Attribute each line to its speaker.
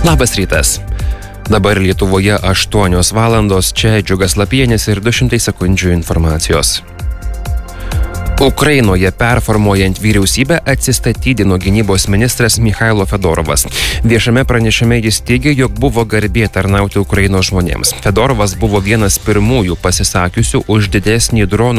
Speaker 1: Labas rytas. Dabar Lietuvoje 8 valandos, čia Džiugas Lapienis ir 200 sekundžių informacijos. Ukrainoje performuojant vyriausybę atsistatydino gynybos ministras Michailo Fedorovas. Viešame pranešime jis teigė, jog buvo garbė tarnauti Ukrainos žmonėms. Fedorovas buvo vienas pirmųjų pasisakiusių už didesnį dronų